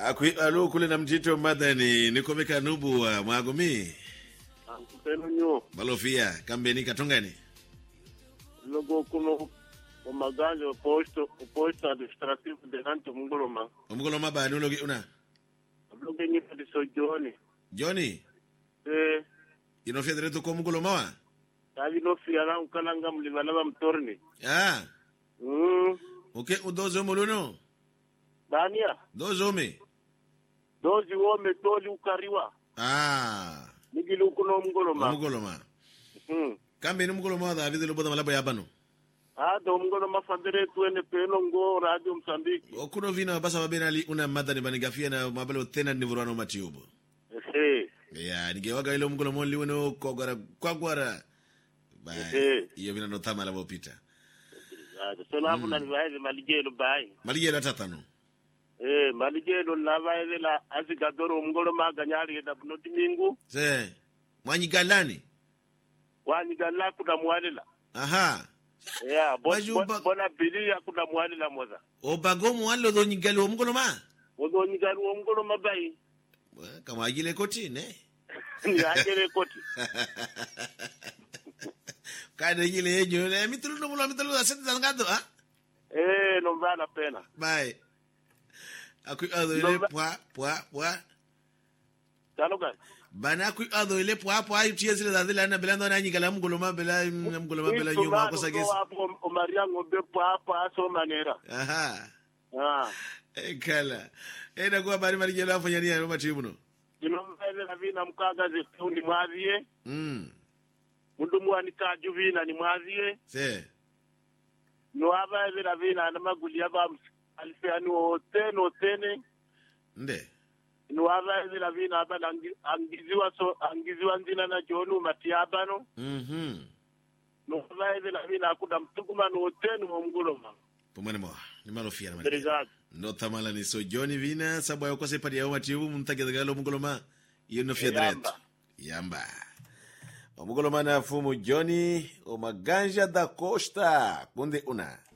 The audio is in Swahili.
Akui alo kule na mjito madani nikomeka nubu wa mwagumi. Peno nyo. Balofia kambeni katongani. Logo kuno omaganja posto administrativo de Nanto Mungoloma. Mungoloma ba nulogi una. Logo ni di so Johnny. Johnny. Inofia direto kwa Mungoloma wa? Tali no fiala ukalanga mlivalaba mtorni. Ah. Okay, udozo muluno. Dania. Dozo me. Dozi wome toli ukariwa. Ah. Nigilu kuno Mungoloma. Mungoloma. Kambeni Mungoloma da vidi loboda malabo yabano. Do Mungoloma fadere tuene peno ngo radio Msambiki. Okuno vina basa babenali una madani banigafia na mabalo tena nivurano matiubo. Ya, nigewaga ilo Mungoloma liweno kwagwara. Bai. Iyo vina notama la bopita. So na kuna niwaeze maligelo bai. Maligelo tatano. Maligelo navaeze la azigadoro Mungoloma ganyari eda bunoti mingu. Se. Mwanyigalani. Wanyigala kuna mwalela. Aha. Yeah, bona bilia kuna mwalela moza. Obago mwalo do nyigali wa Mungoloma. Odo nyigali wa Mungoloma bai. Kama agile koti ne. Ni agile koti. Kada yile yenyo ne mitulu no mulo mitulu asante zangado ha. No vale pena. Bye. Akui ado ile pwa. Taloga. Bana akui ado ile pwa ichiezi le dadila na belando na nyigala Mungoloma bela nyuma kosa gesi. O Mariango be pwa so manera. Aha. Kala. Na kwa bari maligelo afanya nini no matibuno. Jinomvele na vina mkaga zefundi mwazie. Mundu mwani kaju vina ni mwazie. Se. No aba vina vina na maguli aba alifani otene. Nde. No aba vina vina aba angiziwa nzina na jonu matiabano. No aba vina vina akuda mtukuma no otene wa Mungoloma. Pomane mo. Ni malofia na malofia. No tamala ni so Johnny vina sabu ya ukose padi ya matibu mtakegalo Mungoloma. Iyo no fiadret. Yamba. Mungoloma na fumu Johnny o Maganja da Costa. Kunde una.